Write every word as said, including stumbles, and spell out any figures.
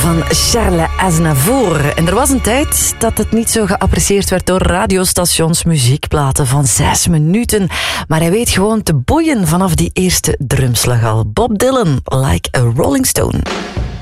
van Charles Aznavour. En er was een tijd dat het niet zo geapprecieerd werd door radiostations, muziekplaten van zes minuten. Maar hij weet gewoon te boeien vanaf die eerste drumslag al. Bob Dylan, Like a Rolling Stone.